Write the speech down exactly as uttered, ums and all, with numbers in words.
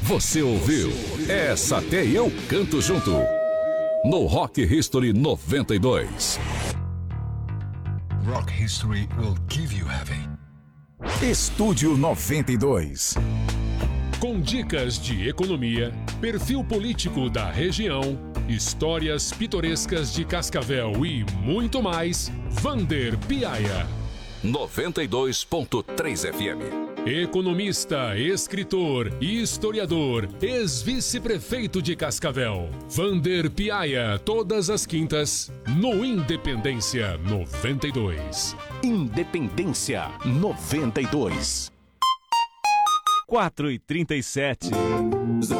Você ouviu? Essa até eu canto junto. No Rock History noventa e dois. Rock History will give you heavy. Estúdio noventa e dois. Com dicas de economia, perfil político da região, histórias pitorescas de Cascavel e muito mais, Vander Piaia. noventa e dois ponto três F M. Economista, escritor e historiador, ex-vice-prefeito de Cascavel, Vander Piaia, todas as quintas, no Independência noventa e dois. Independência noventa e dois. quatro e trinta e sete.